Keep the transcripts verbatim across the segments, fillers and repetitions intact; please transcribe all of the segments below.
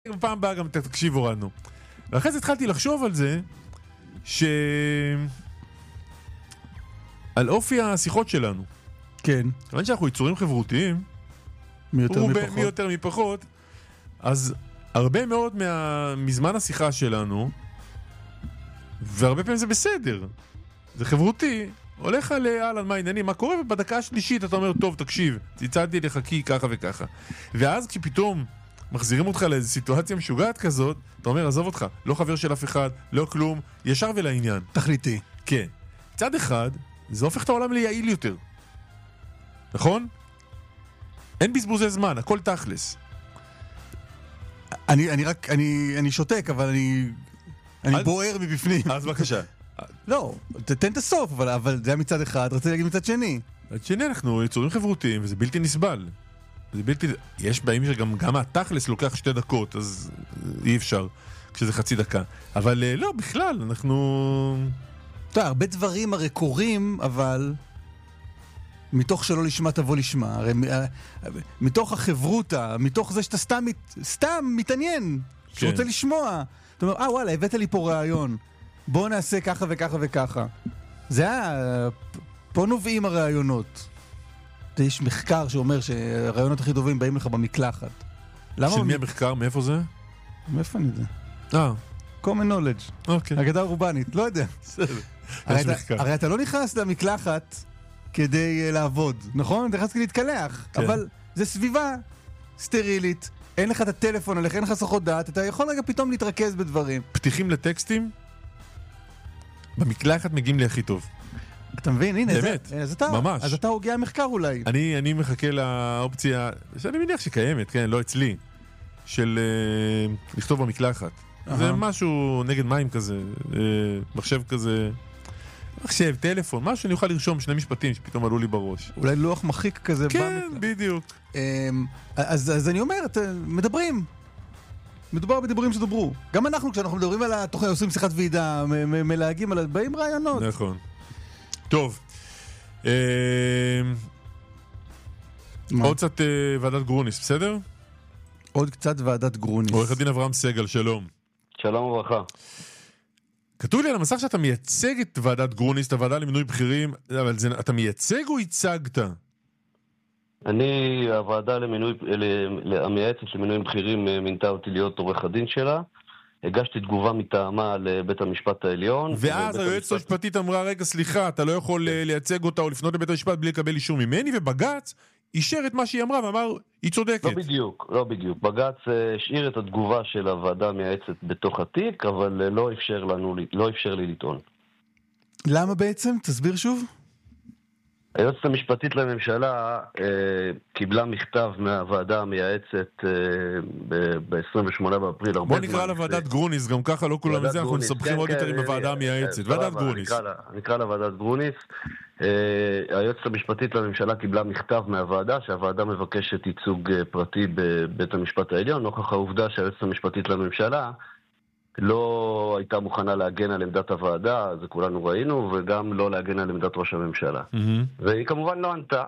פעם הבאה גם תקשיב הורדנו. ואחרי זה התחלתי לחשוב על זה, ש... על אופי השיחות שלנו. כן. כיוון שאנחנו יצורים חברותיים, מי יותר וב... מפחות. מי יותר מפחות, אז הרבה מאוד מה... מזמן השיחה שלנו, והרבה פעמים זה בסדר, זה חברותי, הולך על אהלן, מה העניינים, מה קורה, ובדקה השלישית אתה אומר, טוב, תקשיב, צלצלתי לך כי ככה וככה. ואז כשפתאום מחזירים אותך לאיזו סיטואציה משוגעת כזאת, אתה אומר, עזוב אותך, לא חבר של אף אחד, לא כלום, ישר ולעניין. תכליתי. כן. צד אחד, זה הופך את העולם ליעיל יותר. נכון? אין בזבוזי זמן, הכל תכלס. אני, אני רק, אני, אני שותק, אבל אני, אני אז- בוער מבפנים. אז בבקשה. לא, תתן את הסוף, אבל, אבל זה היה מצד אחד, רציתי להגיד מצד שני. עד שני אנחנו יצורים חברותיים, וזה בלתי נסבל. זה בלתי... יש באים שגם גם התכלס לוקח שתי דקות, אז אי אפשר כשזה חצי דקה. אבל אה, לא, בכלל, אנחנו... אתה יודע, הרבה דברים הרי קורים, אבל מתוך שלא לשמה תבוא לשמה. הרי מ- אה, מתוך החברותה, מתוך זה שאתה סתם, מת- סתם מתעניין, שרוצה כן. לשמוע. אתה אומר, אה וואלה, הבאת לי פה רעיון. בוא נעשה ככה וככה וככה. זה היה... פה נובעים הרעיונות. יש מחקר שאומר שהרעיונות הכי טובים באים לך במקלחת. למה? של מי המחקר? מאיפה זה? מאיפה אני יודע? אה, common knowledge. אוקיי. אגדה אורבנית, לא יודע. בסדר. הרי יש אתה, מחקר. הרי אתה לא נכנס למקלחת כדי uh, לעבוד, נכון? אתה נכנס כדי להתקלח, כן. אבל זה סביבה סטרילית, אין לך את הטלפון עליך, אין לך סחות דעת, אתה יכול רגע פתאום להתרכז בדברים. פתיחים לטקסטים, במקלחת מגיעים לי הכי טוב. אתה מבין? הנה, באמת, זה, אז אתה, ממש. אז אתה הוגע המחקר אולי. אני, אני מחכה לאופציה, שאני מניח שקיימת, כן, לא אצלי, של אה, לכתוב במקלחת. אהה. זה משהו נגד מים כזה, אה, מחשב כזה, מחשב, טלפון, משהו שאני אוכל לרשום שני משפטים שפתאום עלו לי בראש. אולי לוח מחיק כזה. כן, במקלחת. בדיוק. אמ, אז, אז אני אומר, את, מדברים. מדובר בדיבורים שדוברו. גם אנחנו, כשאנחנו מדברים על התוכנית, עושים שיחת ועידה, מ- מ- מלהגים על... באים רעיונות. נכון. טוב. אה, מה? עוד קצת אה, ועדת גרוניס, בסדר? עוד קצת ועדת גרוניס. עורך הדין אברהם סגל, שלום. שלום וברכה. כתוב לי על המסך שאתה מייצג את ועדת גרוניס, את הוועדה למינוי בכירים, אבל זה, אתה מייצג או ייצגת? אני, הוועדה למינוי, ל- המייעצת למינויים בכירים מינתה אותי להיות עורך הדין שלה. הגשתי תגובה מטעמה לבית המשפט העליון. ואז ובית היועצת המשפט- המשפטית אמרה, רגע, סליחה, אתה לא יכול אה, לייצג אותה או לפנות לבית המשפט בלי לקבל אישור ממני, ובג"ץ אישר את מה שהיא אמרה ואמר, היא צודקת. לא בדיוק, לא בדיוק. בג"ץ אה, השאיר את התגובה של הוועדה המייעצת בתוך התיק, אבל אה, לא אפשר לנו, לא אפשר לי לטעון. למה בעצם? תסביר שוב. היועצת המשפטית לממשלה אה, קיבלה מכתב מהוועדה המייעצת אה, ב-עשרים ושמונה באפריל. הרבה בוא זמן נקרא לה לפני. ועדת גרוניס, גם ככה לא כולם ועדת זה, אנחנו גרוניס, מסבכים כן, עוד כן, יותר עם אה, הוועדה אה, המייעצת. סבבה, ועדת גרוניס. נקרא לה- נקרא לה ועדת גרוניס. אה, היועצת המשפטית לממשלה קיבלה מכתב מהוועדה שהוועדה מבקשת ייצוג אה, פרטי בבית המשפט העליון, נוכח העובדה שהיועצת המשפטית לממשלה לא הייתה מוכנה להגן על עמדת הוועדה, זה כולנו ראינו, וגם לא להגן על עמדת ראש הממשלה. מהמם. והיא והיא כמובן לא ענתה,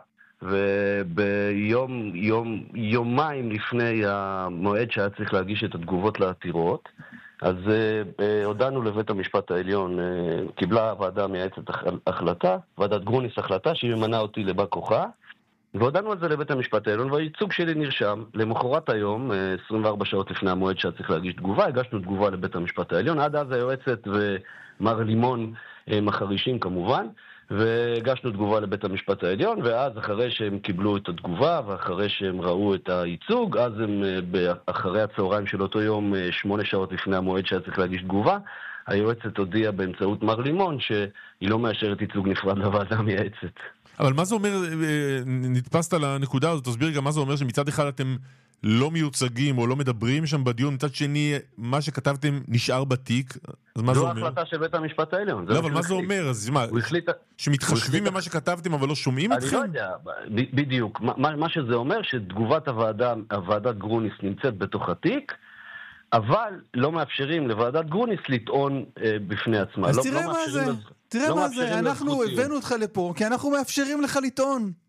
וביום, יום, יומיים לפני המועד שהיה צריך להגיש את התגובות לעתירות, אז אה, הודענו לבית המשפט העליון, אה, קיבלה הוועדה המייעצת הח- החלטה, ועדת גרוניס החלטה, שהיא ממנה אותי לבא כוחה, והודענו על זה לבית המשפט העליון, והייצוג שלי נרשם. למחרת היום, אה, עשרים וארבע שעות לפני המועד שהיה צריך להגיש תגובה, הגשנו תגובה לבית המשפט העליון, עד אז היועצת ומר לימון אה, מחרישים כמובן, והגשנו תגובה לבית המשפט העליון, ואז אחרי שהם קיבלו את התגובה, ואחרי שהם ראו את הייצוג, אז הם, אה, אחרי הצהריים של אותו יום, אה, שמונה שעות לפני המועד שהיה צריך להגיש תגובה, היועצת הודיעה באמצעות מר לימון שהיא לא מאשרת ייצוג נפרד לוועדה המייעצת. אבל מה זה אומר, אה, נתפסת לנקודה הזאת, תסביר גם מה זה אומר שמצד אחד אתם לא מיוצגים או לא מדברים שם בדיון, מצד שני מה שכתבתם נשאר בתיק, אז מה זה זו אומר? ההחלטה של בית המשפט העליון. לא, אבל מה זה אומר? אז מה, הוא החליט... שמתחשבים הוא במה שכתבתם אבל לא שומעים אני אתכם? לא יודע, ב- בדיוק. מה, מה שזה אומר שתגובת הוועדה, הוועדת גרוניס נמצאת בתוך התיק, אבל לא מאפשרים לוועדת גרוניס לטעון אה, בפני עצמה. אז לא, תראה לא מה מאפשרים זה, לז... תראה לא מה מאפשרים זה, אנחנו לזכות טיעון. הבאנו אותך לפה, כי אנחנו מאפשרים לך לטעון.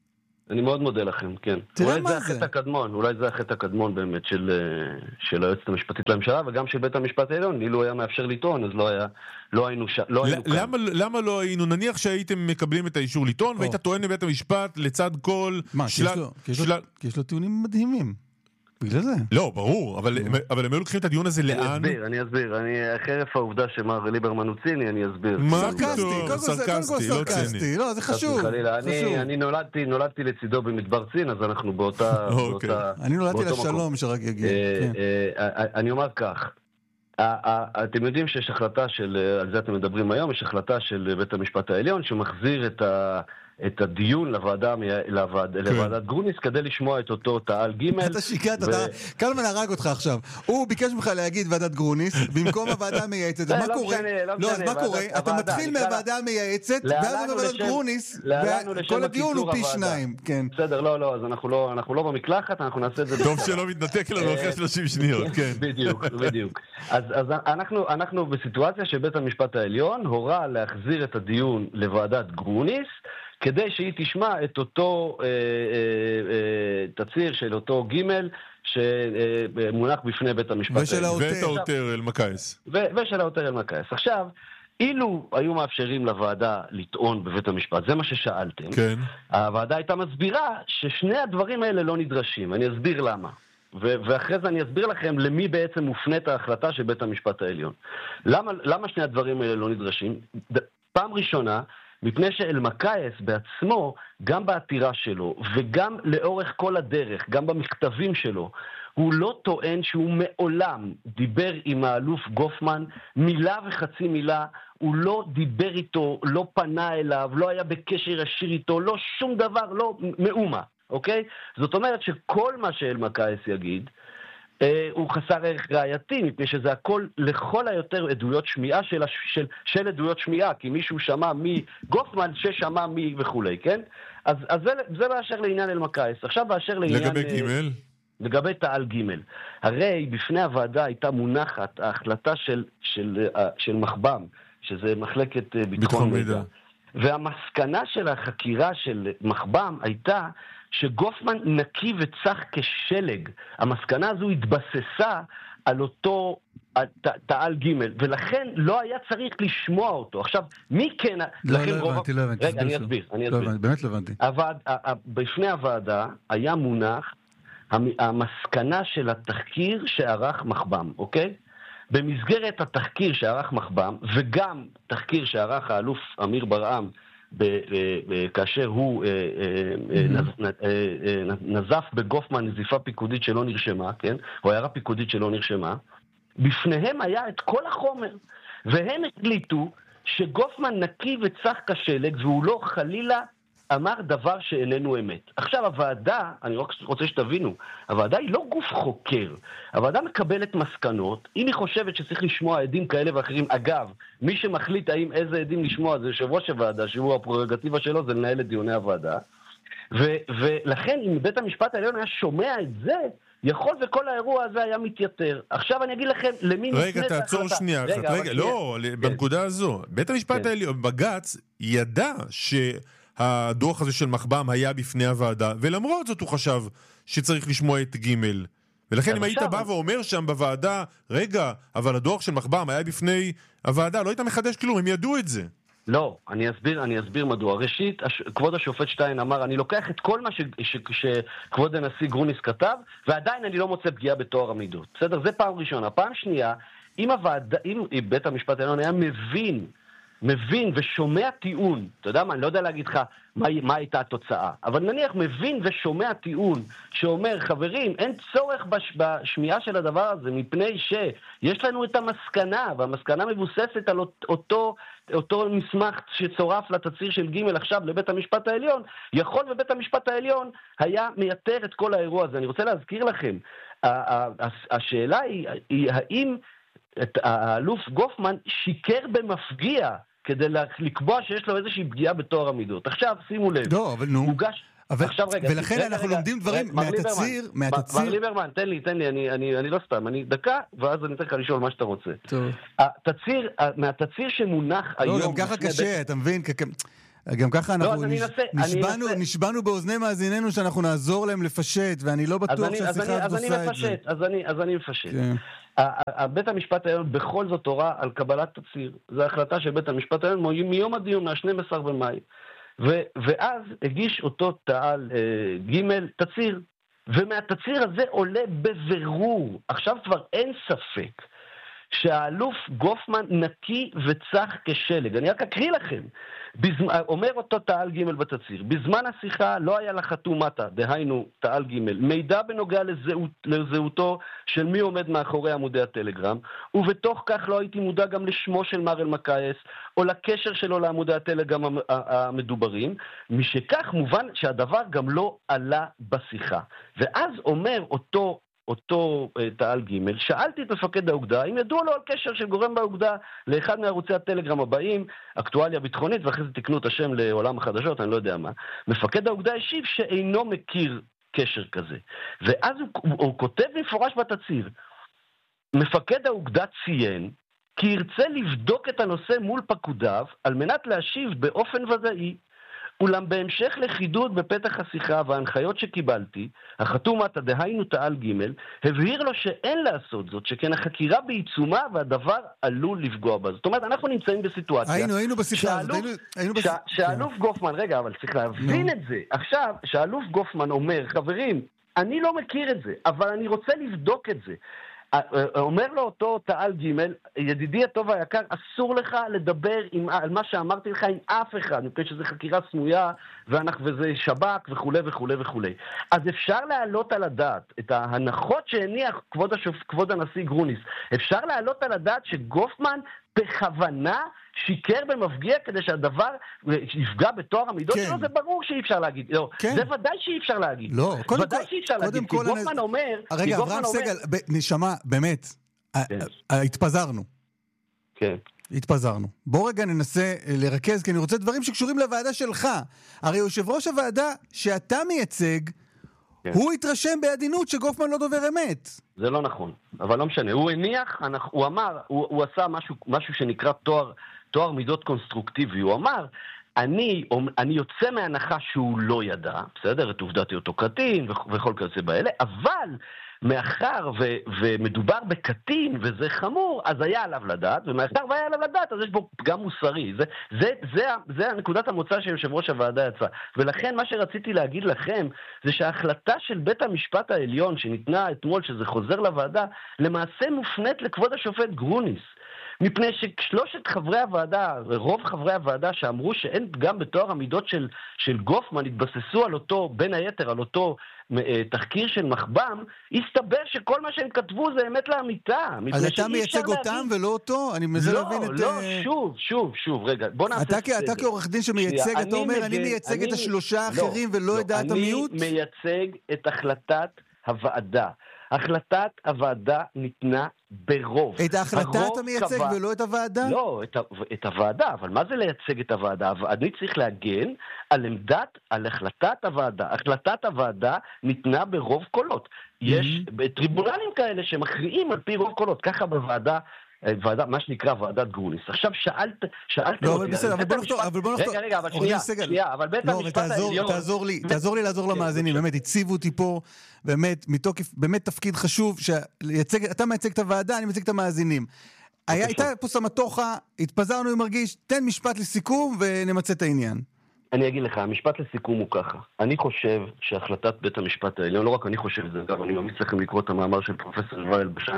אני מאוד מודה לכם, כן. תראה מה אולי זה. זה החטא הקדמון, אולי זה החטא הקדמון באמת של, של היועצת המשפטית לממשלה, וגם של בית המשפט העליון. אילו היה מאפשר לטעון, אז לא היה, לא היינו, ש... לא היינו כאן. למה, למה לא היינו, נניח שהייתם מקבלים את האישור לטעון, והיית טוען לבית המשפט לצד כל מה, שלל... כי יש לו- כי יש לו- שלל... כי יש לו טיעונים מדהימים. בגלל זה. לא, ברור, אבל, אבל הם היו לוקחים את הדיון הזה אני לאן? אסביר, אני אסביר. אני, חרף העובדה שמר ליברמן הוא ציני, אני אסביר. מה סרקסטי, פתאום? קודם כל זה- קודם כל סרקסטי, לא סרקסטי. ציני. לא, זה חשוב. חלילה. חשוב. אני, אני נולדתי, נולדתי לצידו במדבר צין, אז אנחנו באותה... אוקיי. באותה אני נולדתי באותו מקום. לשלום שרק יגיע. אה, כן. אה, אה, אני אומר כך, ה- ה- אתם יודעים שיש החלטה של, אה, על זה אתם מדברים היום, יש החלטה של בית המשפט העליון שמחזיר את ה... את הדיון לוועדה, לוועד, לוועדת גרוניס כדי לשמוע את אותו תעל ג' אתה שיקעת, ו- אתה... קלמן הרג אותך עכשיו. הוא ביקש ממך להגיד ועדת גרוניס, במקום הוועדה המייעצת. לא, מה לא קורה? משנה, לא לא, אז משנה, מה קורה? ועדת- אתה הוועדה, מתחיל נקרא לה- מהוועדה המייעצת, להלן ואז הוא בוועדת לשם- גרוניס, להלן הוא לשם וכל הדיון הוא פי הקיצור הוועדה. שניים. כן. בסדר, לא, לא, אז אנחנו לא, אנחנו לא במקלחת, אנחנו נעשה את זה... טוב שלא מתנתק לנו אחרי שלושים שניות, כן. בדיוק, בדיוק. אז, אז אנחנו, אנחנו בסיטואציה שבית המשפט העליון הורה להחזיר את הדיון לוועדת גרוניס, כדי שהיא תשמע את אותו אה, אה, אה, תציר של אותו ג' שמונח בפני בית המשפט ושל העליון. ואת העותר אלמקייס. ו- ושל העותר אלמקייס. עכשיו, אילו היו מאפשרים לוועדה לטעון בבית המשפט, זה מה ששאלתם, כן. הוועדה הייתה מסבירה ששני הדברים האלה לא נדרשים. אני אסביר למה. ו- ואחרי זה אני אסביר לכם למי בעצם מופנית ההחלטה של בית המשפט העליון. למה, למה שני הדברים האלה לא נדרשים? ד- פעם ראשונה, מפני שאלמקייס בעצמו, גם בעתירה שלו, וגם לאורך כל הדרך, גם במכתבים שלו, הוא לא טוען שהוא מעולם דיבר עם האלוף גופמן, מילה וחצי מילה, הוא לא דיבר איתו, לא פנה אליו, לא היה בקשר ישיר איתו, לא שום דבר, לא מאומה, אוקיי? זאת אומרת שכל מה שאלמקייס יגיד, אה, הוא חסר ערך ראייתי, מפני שזה הכל לכל היותר עדויות שמיעה של, של, של עדויות שמיעה, כי מישהו שמע מגופמן ששמע מי וכולי, כן? אז, אז זה, זה באשר לעניין אלמקייס. עכשיו באשר לעניין... לגבי ג' לגבי תעל ג' הרי בפני הוועדה הייתה מונחת ההחלטה של, של, של מחב"ם, שזה מחלקת ביטחון, ביטחון מידע. מידע. והמסקנה של החקירה של מחב"ם הייתה שגופמן נקי וצח כשלג. המסקנה הזו התבססה על אותו תעל ג' ולכן לא היה צריך לשמוע אותו. עכשיו, מי כן... לא, לכן לא רוב... הבנתי, לא הבנתי. רגע, אני אסביר, אני אסביר. לא הבנתי, באמת לא הבנתי. הוועד, בפני הוועדה היה מונח המסקנה של התחקיר שערך מחב"ם, אוקיי? במסגרת התחקיר שערך מחב"ם, וגם תחקיר שערך האלוף אמיר ברעם, כאשר הוא נזף בגופמן נזיפה פיקודית שלא נרשמה, כן? או הערה פיקודית שלא נרשמה, בפניהם היה את כל החומר, והם החליטו שגופמן נקי וצח כשלג, והוא לא חלילה אמר דבר שאיננו אמת. עכשיו הוועדה, אני רק רוצה שתבינו, הוועדה היא לא גוף חוקר. הוועדה מקבלת מסקנות, אם היא חושבת שצריך לשמוע עדים כאלה ואחרים, אגב, מי שמחליט האם איזה עדים לשמוע זה יושב ראש הוועדה, שהוא הפררוגטיבה שלו, זה לנהל את דיוני הוועדה. ו- ולכן אם בית המשפט העליון היה שומע את זה, יכול וכל האירוע הזה היה מתייתר. עכשיו אני אגיד לכם למי נפנית רגע, תעצור שנייה. רגע, רגע לא, כן. בנקודה הזו. בית המשפט כן. העליון, בג"ץ, ידע שהדוח הזה של מחב"ם היה בפני הוועדה, ולמרות זאת הוא חשב שצריך לשמוע את ג' ולכן אם היית בא ואומר שם בוועדה, רגע, אבל הדוח של מחב"ם היה בפני הוועדה, לא היית מחדש כלום, הם ידעו את זה. לא, אני אסביר, אני אסביר מדוע. ראשית, הש... כבוד השופט שטיין אמר, אני לוקח את כל מה ש... ש... שכבוד הנשיא גרוניס כתב, ועדיין אני לא מוצא פגיעה בתואר המידות. בסדר? זה פעם ראשונה. פעם שנייה, אם הוועדה, אם בית המשפט העליון היה מבין, מבין ושומע טיעון, אתה יודע מה, אני לא יודע להגיד לך מה, מה הייתה התוצאה, אבל נניח מבין ושומע טיעון שאומר, חברים, אין צורך בש, בשמיעה של הדבר הזה, מפני שיש לנו את המסקנה, והמסקנה מבוססת על אותו, אותו מסמך שצורף לתציר של ג' עכשיו לבית המשפט העליון, יכול ובית המשפט העליון היה מייתר את כל האירוע הזה. אני רוצה להזכיר לכם, השאלה היא, היא האם את האלוף גופמן שיקר במפגיע כדי לקבוע שיש לו איזושהי פגיעה בתואר המידות. עכשיו, שימו לב. לא, אבל נו. מוגש... אבל... עכשיו, רגע, ולכן רגע, אנחנו רגע, לומדים דברים רגע, מהתציר, מהתציר... מר ליברמן, תן לי, תן לי, אני, אני, אני לא סתם, אני דקה, ואז אני אתן לך לשאול מה שאתה רוצה. טוב. התציר, מהתציר שמונח היום... לא, גם ככה קשה, אתה מבין? גם ככה אנחנו אז אני נש- אנסה- אני נשבענו, אנסה- נשבענו באוזני מאזיננו שאנחנו נעזור להם לפשט, ואני לא אז בטוח אני- אז שהשיחה אני- הזאת אז אני עושה את זה. מפשט, אז אני- אז אני מפשט. כן. ה- ה- בית המשפט העליון בכל זאת הורה על קבלת תצהיר. זו החלטה של בית המשפט העליון מ- מיום הדיון, מה-שנים עשר במאי. ו- ואז הגיש אותו תעל אה, ג' תצהיר. ומהתצהיר הזה עולה בבירור, עכשיו כבר אין ספק, שהאלוף גופמן נקי וצח כשלג. אני רק אקריא לכם. בזמ... אומר אותו תעל ג' בתצהיר, בזמן השיחה לא היה לחתום מטה, דהיינו תעל ג', מידע בנוגע לזהות, לזהותו של מי עומד מאחורי עמודי הטלגרם, ובתוך כך לא הייתי מודע גם לשמו של מר אלמקייס, או לקשר שלו לעמודי הטלגרם המ- המדוברים, משכך מובן שהדבר גם לא עלה בשיחה. ואז אומר אותו אותו uh, תעל ג', שאלתי את מפקד האוגדה, אם ידוע לו על קשר של גורם באוגדה לאחד מערוצי הטלגרם הבאים, אקטואליה ביטחונית, ואחרי זה תקנו את השם לעולם החדשות, אני לא יודע מה. מפקד האוגדה השיב שאינו מכיר קשר כזה. ואז הוא, הוא, הוא כותב מפורש בתצהיר, מפקד האוגדה ציין, כי ירצה לבדוק את הנושא מול פקודיו, על מנת להשיב באופן ודאי, אולם בהמשך לחידוד בפתח השיחה וההנחיות שקיבלתי, החתום מטה דהיינו תעל ג' הבהיר לו שאין לעשות זאת, שכן החקירה בעיצומה והדבר עלול לפגוע בה. זאת אומרת, אנחנו נמצאים בסיטואציה... היינו, היינו בשיחה הזאת, היינו- היינו בש- שאלוף גופמן, רגע, אבל צריך להבין את זה. עכשיו, שאלוף גופמן אומר, חברים, אני לא מכיר את זה, אבל אני רוצה לבדוק את זה. אומר לו אותו תעל ג', ידידי הטוב היקר, אסור לך לדבר עם, על מה שאמרתי לך עם אף אחד, מפני שזו חקירה סמויה, ואנחנו, וזה שב"כ וכו' וכו' וכו'. אז אפשר להעלות על הדעת את ההנחות שהניח כבוד, השופ, כבוד הנשיא גרוניס, אפשר להעלות על הדעת שגופמן בכוונה שיקר במפגיע כדי שהדבר יפגע בתואר המידות כן. שלו, זה ברור שאי אפשר להגיד. לא, כן. זה ודאי שאי אפשר להגיד. לא, קודם ודאי כל- שאי אפשר קודם להגיד. כי כל גופמן אני- אומר... כי רגע, גופמן אברהם אומר- סגל, ב- נשמה, באמת, כן. ה- ה- התפזרנו. כן. התפזרנו. בוא רגע ננסה אה, לרכז, כי אני רוצה דברים שקשורים לוועדה שלך. הרי יושב ראש הוועדה שאתה מייצג, כן. הוא התרשם בעדינות שגופמן לא דובר אמת. זה לא נכון, אבל לא משנה. הוא הניח, הוא אמר, הוא, הוא עשה משהו, משהו שנקרא תואר, תואר מידות קונסטרוקטיבי. הוא אמר, אני, אני יוצא מהנחה שהוא לא ידע, בסדר? את עובדת היותו קטין וכל כזה באלה, אבל מאחר ו, ומדובר בקטין וזה חמור, אז היה עליו לדעת, ומאחר והיה עליו לדעת, אז יש בו פגם מוסרי. זה, זה, זה, זה נקודת המוצא שיושב ראש הוועדה יצא. ולכן מה שרציתי להגיד לכם, זה שההחלטה של בית המשפט העליון, שניתנה אתמול, שזה חוזר לוועדה, למעשה מופנית לכבוד השופט גרוניס. מפני ששלושת חברי הוועדה, רוב חברי הוועדה שאמרו שאין פגם בתואר המידות של, של גופמן, התבססו על אותו, בין היתר, על אותו אה, תחקיר של מחב"ם, הסתבר שכל מה שהם כתבו זה אמת לאמיתה. אז אתה מייצג אותם ולא אותו? אני מנסה לא, להבין את... לא, אה, שוב, שוב, שוב, רגע, בוא נעשה אתה, סדר. אתה כעורך דין שמייצג, שנייה, אתה אומר, אני מייצג אני, את השלושה לא, האחרים ולא לא, את דעת אני המיעוט? אני מייצג את החלטת הוועדה. החלטת הוועדה ניתנה ברוב. את ההחלטה הרוב אתה מייצג קבע... ולא את הוועדה? לא, את, ה... את הוועדה, אבל מה זה לייצג את הוועדה? אני צריך להגן על עמדת, על החלטת הוועדה. החלטת הוועדה ניתנה ברוב קולות. יש טריבונלים כאלה שמכריעים על פי רוב קולות, ככה בוועדה, ועדה, מה שנקרא ועדת גרוניס. עכשיו שאלת, שאלת... לא, אבל בסדר, אבל בוא נחתור, אבל בוא נחתור. רגע, רגע, אבל שנייה, שנייה, אבל בית המשפט העליון... תעזור לי, תעזור לי לעזור למאזינים, באמת, הציבו אותי פה, באמת, מתוקף, באמת תפקיד חשוב, שאתה מייצג את הוועדה, אני מייצג את המאזינים. הייתה פה סמטוחה, התפזרנו עם מרגיש, תן משפט לסיכום ונמצא את העניין. אני אגיד לך, המשפט לסיכום הוא ככה. אני חושב שהחלטת בית המשפט העליון, לא רק אני חושב את זה, אגב, אני ממליץ לכם לקרוא את המאמר של פרופסור יובל אלבשן,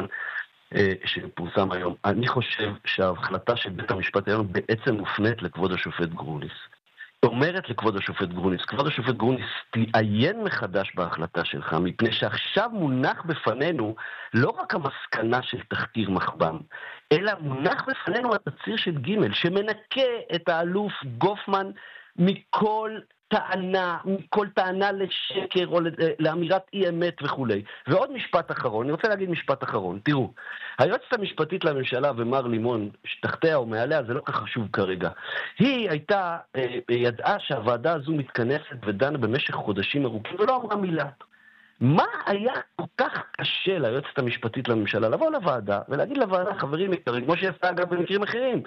שפורסם היום. אני חושב שההחלטה של בית המשפט העליון בעצם מופנית לכבוד השופט גרוניס. אומרת לכבוד השופט גרוניס, כבוד השופט גרוניס, תעיין מחדש בהחלטה שלך, מפני שעכשיו מונח בפנינו לא רק המסקנה של תחקיר מחב"ם, אלא מונח בפנינו התצהיר של ג' שמנקה את האלוף גופמן מכל טענה, מכל טענה לשקר או לאמירת אי אמת וכו'. ועוד משפט אחרון, אני רוצה להגיד משפט אחרון. תראו, היועצת המשפטית לממשלה ומר לימון, שתחתיה או מעליה, זה לא כך חשוב כרגע. היא הייתה, ידעה שהוועדה הזו מתכנסת ודנה במשך חודשים ארוכים ולא אמרה מילה. מה היה כל כך קשה ליועצת המשפטית לממשלה לבוא לוועדה ולהגיד לוועדה, חברים יקרים, כמו שעשתה אגב במקרים אחרים,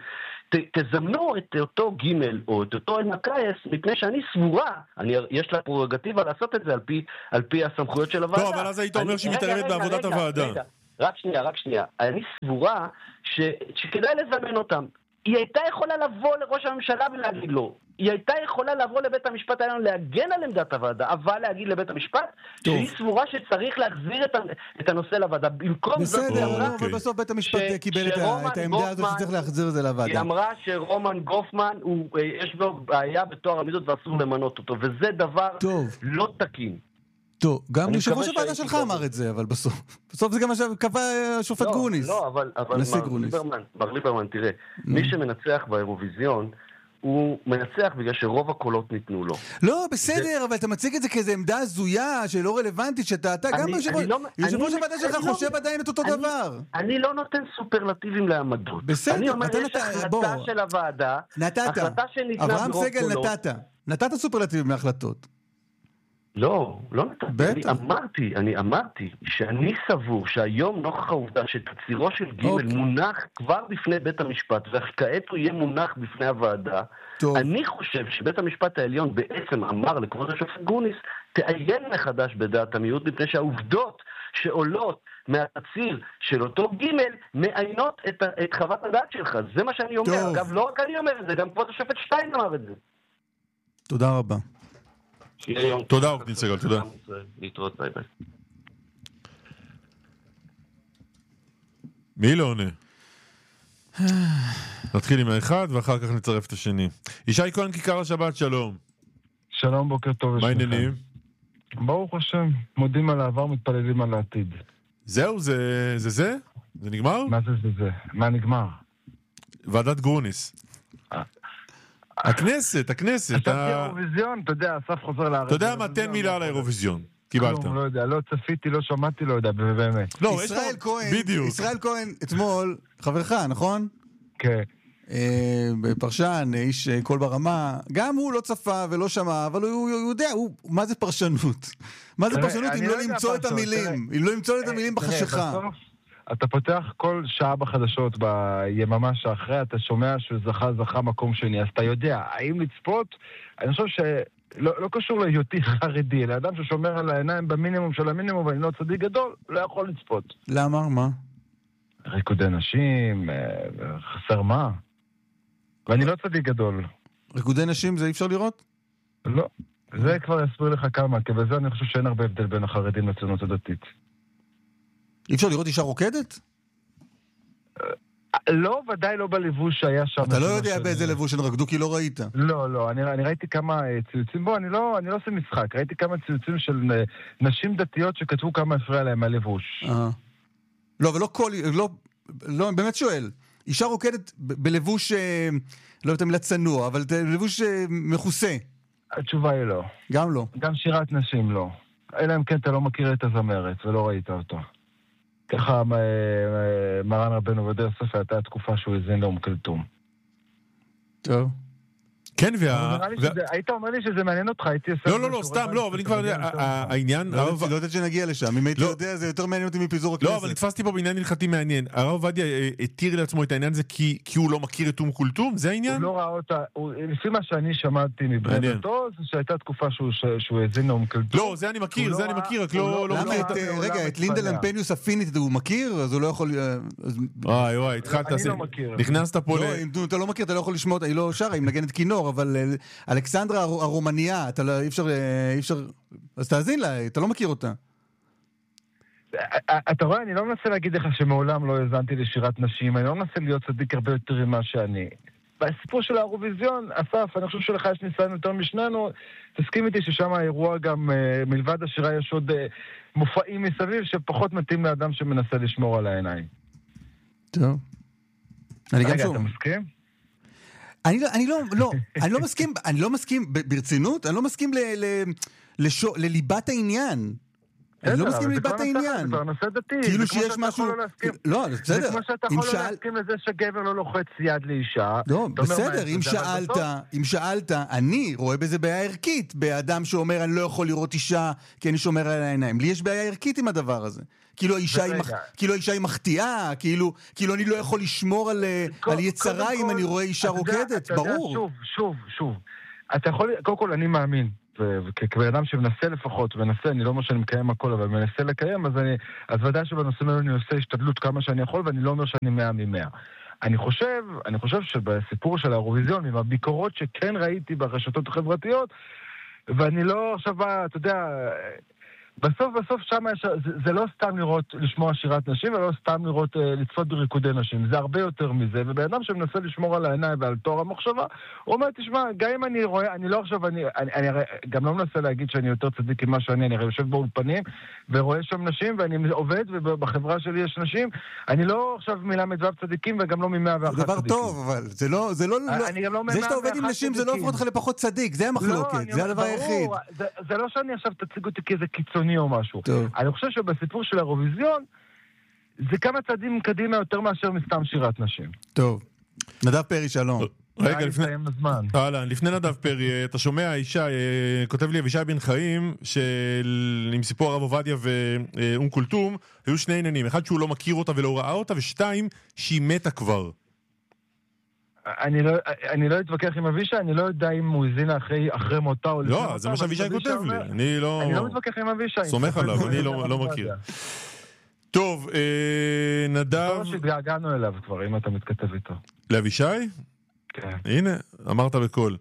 ת, תזמנו את אותו גימל או את אותו אלמקייס, מפני שאני סבורה, אני, יש לה פררוגטיבה לעשות את זה על פי, על פי הסמכויות של הוועדה. טוב, אבל אז היית אומר שהיא מתערבת בעבודת רגע, הוועדה. רגע, רק שנייה, רק שנייה. אני סבורה ש, שכדאי לזמן אותם. היא הייתה יכולה לבוא לראש הממשלה ולהגיד לו, היא הייתה יכולה לבוא לבית המשפט העליון להגן על עמדת הוועדה, אבל להגיד לבית המשפט טוב. שהיא סבורה שצריך להחזיר את, את הנושא לוועדה. במקום זאת היא אמרה... אבל בסוף בית המשפט ש... קיבל את, את העמדה הזאת שצריך להחזיר את זה לוועדה. היא אמרה שרומן גופמן, הוא, יש בו בעיה בתואר המידות ואסור למנות אותו, וזה דבר טוב. לא תקין. טוב, גם יושב ראש הוועדה שלך אמר את זה, אבל בסוף. בסוף זה גם מה שקבע השופט גרוניס. לא, אבל מר ליברמן, תראה, מי שמנצח באירוויזיון, הוא מנצח בגלל שרוב הקולות ניתנו לו. לא, בסדר, אבל אתה מציג את זה כאיזו עמדה הזויה, שלא רלוונטית, שאתה, אתה גם יושב ראש הוועדה שלך חושב עדיין את אותו דבר. אני לא נותן סופרלטיבים לעמדות. בסדר, אני אומר, יש החלטה של הוועדה, החלטה שניתנה ברוב קולות. אברהם סגל נתת, נתת סופרלטיבים מהחלטות. לא, לא נתתי. אני אמרתי, אני אמרתי שאני סבור שהיום נוכח העובדה שתצירו של ג' מונח כבר בפני בית המשפט, וכעת הוא יהיה מונח בפני הוועדה, אני חושב שבית המשפט העליון בעצם אמר לכבוד השופט גרוניס, תעיין מחדש בדעת המיעוט, מפני שהעובדות שעולות מהתציר של אותו ג' מעיינות את, את חוות הדעת שלך. זה מה שאני אומר. טוב. אגב, לא רק אני אומר את זה, גם כבוד השופט שטיין אמר את זה. תודה רבה. תודה, עורך סגל, תודה. להתראות, ביי ביי. מי לא עונה? נתחיל עם האחד ואחר כך נצרף את השני. ישי כהן, כיכר השבת, שלום. שלום, בוקר טוב. מה העניינים? ברוך השם, מודים על העבר, מתפללים על העתיד. זהו, זה זה? זה, זה נגמר? מה זה זה זה? מה נגמר? ועדת גרוניס. הכנסת, הכנסת. אתה אירוויזיון, אתה יודע, אסף חוזר לארץ. אתה יודע מה, תן מילה על האירוויזיון. קיבלת. לא יודע, לא צפיתי, לא שמעתי, לא יודע, באמת. ישראל כהן, ישראל כהן, אתמול, חברך, נכון? כן. פרשן, איש קול ברמה, גם הוא לא צפה ולא שמע, אבל הוא יודע, מה זה פרשנות? מה זה פרשנות אם לא למצוא את המילים? אם לא למצוא את המילים בחשיכה? אתה פותח כל שעה בחדשות ביממה שאחרי, אתה שומע שזכה זכה מקום שני, אז אתה יודע, האם לצפות? אני חושב שלא לא קשור להיותי חרדי, אלא אדם ששומר על העיניים במינימום של המינימום, ואני לא צדיק גדול, לא יכול לצפות. למה? מה? ריקודי נשים, חסר מה? ואני לא צדיק גדול. ריקודי נשים זה אי אפשר לראות? לא. זה כבר יסביר לך כמה, כי בזה אני חושב שאין הרבה הבדל בין החרדים לציונות הדתית. אי אפשר לראות אישה רוקדת? לא, ודאי לא בלבוש שהיה שם. אתה לא יודע באיזה לבוש הם רקדו, כי לא ראית. לא, לא, אני, אני ראיתי כמה ציוצים, בוא, אני לא, אני לא עושה משחק, ראיתי כמה ציוצים של נשים דתיות שכתבו כמה הפריע להם מהלבוש. אה. לא, אבל לא כל, לא, לא, באמת שואל, אישה רוקדת ב- בלבוש, לא יודעת מילה צנוע, אבל בלבוש מכוסה. התשובה היא לא. גם לא. גם שירת נשים לא. אלא אם כן אתה לא מכיר את הזמרת ולא ראית אותו. ככה מרן רבנו עובדיה יוסף הייתה התקופה שהוא הזין לאום כלתום. טוב. כן, וה... היית אומר לי שזה מעניין אותך, הייתי... לא, לא, לא, סתם, לא, אבל אני כבר יודע, העניין... לא יודעת שנגיע לשם, אם הייתי יודע, זה יותר מעניין אותי מפיזור הכנסת. לא, אבל נתפסתי פה בעניין הלכתי מעניין. הרב עובדיה התיר לעצמו את העניין הזה כי הוא לא מכיר את אום כולתום, זה העניין? הוא לא ראה אותה, לפי מה שאני שמעתי מברדתו, זה שהייתה תקופה שהוא הזין לאום כולתום. לא, זה אני מכיר, זה אני מכיר, רק לא... רגע, את לינדה למפניוס הפינית הוא מכיר? אז הוא לא יכול... וואי, וואי, התחלת... נכנסת פה ל... אם אתה לא מכיר, אתה לא יכול לשמוע אותה, היא לא שרה, היא מנגנת כינור, אבל אלכסנדרה הרומניה, אתה לא, אי אפשר, אי אפשר, אז תאזין לה, אתה לא מכיר אותה. אתה רואה, אני לא מנסה להגיד לך שמעולם לא האזנתי לשירת נשים, אני לא מנסה להיות צדיק הרבה יותר ממה שאני. בסיפור של האירוויזיון, אסף, אני חושב שלך יש ניסיון יותר משנינו, תסכים איתי ששם האירוע גם מלבד השירה יש עוד מופעים מסביב שפחות מתאים לאדם שמנסה לשמור על העיניים. טוב. רגע, אתה מסכים? אני לא, אני לא, לא, אני לא מסכים, אני לא מסכים ברצינות, אני לא מסכים ל, ל, לשו, לליבת העניין. אני לא מסכים ליבת העניין. זה כבר נושא דתי. כאילו שיש משהו... לא, בסדר. זה כמו שאתה יכול לא להסכים לזה שגבר לא לוחץ יד לאישה. לא, בסדר, אם שאלת, אם שאלת, אני רואה בזה בעיה ערכית, באדם שאומר אני לא יכול לראות אישה כי אני שומר על העיניים. לי יש בעיה ערכית עם הדבר הזה. כאילו האישה היא, מח... כאילו האישה היא מחטיאה, כאילו, כאילו אני לא יכול לשמור על, כל, על יצרה אם כל, אני רואה אישה רוקדת, ברור. יודע, שוב, שוב, שוב. אתה יכול, קודם כל אני מאמין, וכבן אדם שמנסה לפחות, ומנסה, אני לא אומר שאני מקיים הכל, אבל מנסה לקיים, אז אני, אז ודאי שבנושאים האלה אני עושה השתדלות כמה שאני יכול, ואני לא אומר שאני מאה ממאה. אני חושב, אני חושב שבסיפור של האירוויזיון, עם הביקורות שכן ראיתי ברשתות החברתיות, ואני לא עכשיו, אתה יודע, בסוף בסוף שם יש, זה, זה לא סתם לראות, לשמוע שירת נשים, ולא סתם לראות, לצפות בריקודי נשים. זה הרבה יותר מזה, ובן אדם שמנסה לשמור על העיניים ועל תור המחשבה, הוא אומר, תשמע, גם אם אני רואה, אני לא עכשיו, אני, אני, אני גם לא מנסה להגיד שאני יותר צדיק עם מה שאני, אני יושב באולפנים, ורואה שם נשים, ואני עובד, ובחברה שלי יש נשים, אני לא עכשיו מילה מדבב צדיקים, וגם לא ממאה ואחת צדיקים. זה דבר טוב, אבל זה לא, זה לא, זה שאתה עובד עם נשים, זה לא הופך אותך לפחות צדיק, זה המחלוקת, זה הדבר היחיד. זה לא שאני עכשיו תציג אותי כאיזה קיצוני או משהו. טוב. אני חושב שבסיפור של האירוויזיון, זה כמה צעדים קדימה יותר מאשר מסתם שירת נשים. טוב. נדב פרי, שלום. רגע, לפני... הלאה, לפני נדב פרי, אתה שומע, אישה, כותב לי אבישי בן חיים, עם סיפור הרב עובדיה ואום כולתום, היו שני עניינים. אחד, שהוא לא מכיר אותה ולא ראה אותה, ושתיים, שהיא מתה כבר. אני לא, אני לא אתווכח עם אבישי, אני לא יודע אם הוא הזינה אחרי, אחרי מותה או... לא, זה מה שאבישי כותב לי. אני לא... אני לא מתווכח עם אבישי. סומך עליו, אני לא מכיר. טוב, נדב... לא שהתגעגענו אליו כבר, אם אתה מתכתב איתו. לאבישי? כן. הנה, אמרת בכל.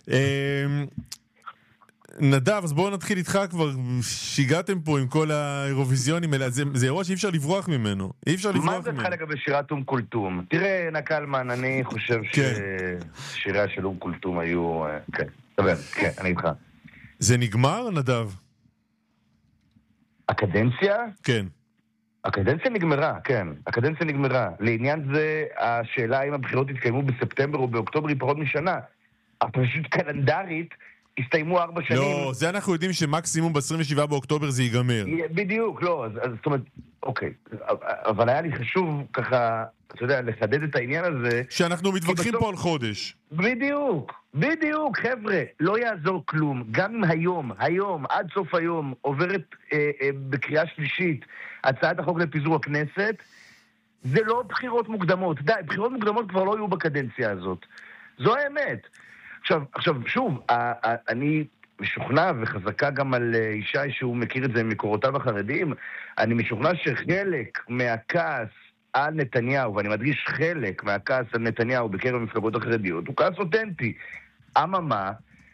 נדב, אז בואו נתחיל איתך כבר, שיגעתם פה עם כל האירוויזיונים האלה, זה, זה אירוע שאי אפשר לברוח ממנו, אי אפשר לברוח ממנו. מה זה לך לגבי שירת אום כולתום? תראה, נקלמן, אני חושב כן. ששירה של אום כולתום היו... כן, תבין, כן, אני איתך. זה נגמר, נדב? הקדנציה? כן. הקדנציה נגמרה, כן, הקדנציה נגמרה. לעניין זה, השאלה אם הבחירות יתקיימו בספטמבר או באוקטובר היא פחות משנה. הפשוט קלנדרית, הסתיימו ארבע שנים. לא, זה אנחנו יודעים שמקסימום ב-עשרים ושבעה באוקטובר זה ייגמר. בדיוק, לא, אז, אז זאת אומרת, אוקיי. אבל היה לי חשוב ככה, אתה יודע, לחדד את העניין הזה. שאנחנו מתווכחים בסוף... פה על חודש. בדיוק, בדיוק, חבר'ה, לא יעזור כלום. גם אם היום, היום, עד סוף היום, עוברת אה, אה, בקריאה שלישית הצעת החוק לפיזור הכנסת, זה לא בחירות מוקדמות. די, בחירות מוקדמות כבר לא יהיו בקדנציה הזאת. זו האמת. עכשיו, עכשיו, שוב, אני משוכנע וחזקה גם על ישי שהוא מכיר את זה ממקורותיו החרדים, אני משוכנע שחלק מהכעס על נתניהו, ואני מדגיש חלק מהכעס על נתניהו בקרב המפלגות החרדיות, הוא כעס אותנטי. אממה,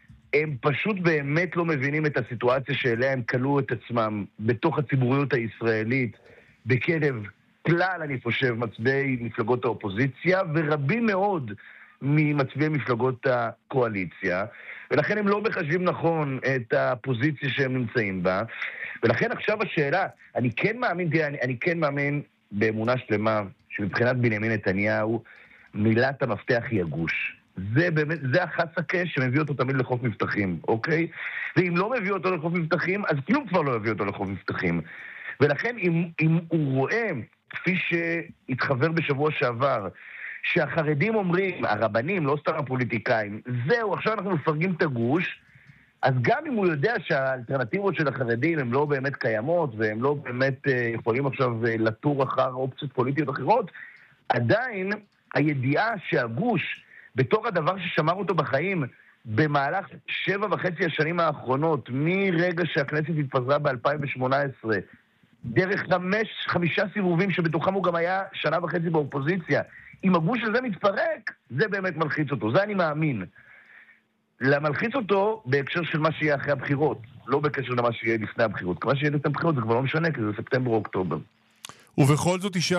הם פשוט באמת לא מבינים את הסיטואציה שאליה הם קלו את עצמם בתוך הציבוריות הישראלית, בקרב כלל, אני חושב, מצביעי מפלגות האופוזיציה, ורבים מאוד ממצביעי מפלגות הקואליציה, ולכן הם לא מחשבים נכון את הפוזיציה שהם נמצאים בה, ולכן עכשיו השאלה, אני כן מאמין, תראה, אני, אני כן מאמין באמונה שלמה, שמבחינת בנימין נתניהו, מילת המפתח היא הגוש. זה באמת, זה החץ הקש שמביא אותו תמיד לחוף מבטחים, אוקיי? ואם לא מביא אותו לחוף מבטחים, אז כלום כבר לא מביא אותו לחוף מבטחים. ולכן אם, אם הוא רואה, כפי שהתחבר בשבוע שעבר, שהחרדים אומרים, הרבנים, לא סתם הפוליטיקאים, זהו, עכשיו אנחנו מפרגים את הגוש, אז גם אם הוא יודע שהאלטרנטיבות של החרדים הן לא באמת קיימות, והם לא באמת יכולים עכשיו לטור אחר אופציות פוליטיות אחרות, עדיין הידיעה שהגוש, בתור הדבר ששמר אותו בחיים, במהלך שבע וחצי השנים האחרונות, מרגע שהכנסת התפזרה ב-אלפיים ושמונה עשרה, דרך חמש, חמישה סיבובים שבתוכם הוא גם היה שנה וחצי באופוזיציה, אם הגוש הזה מתפרק, זה באמת מלחיץ אותו, זה אני מאמין. למלחיץ אותו בהקשר של מה שיהיה אחרי הבחירות, לא בקשר למה שיהיה לפני הבחירות. מה שיהיה לפני הבחירות זה כבר לא משנה, כי זה ספטמבר או אוקטובר. ובכל זאת, ישי?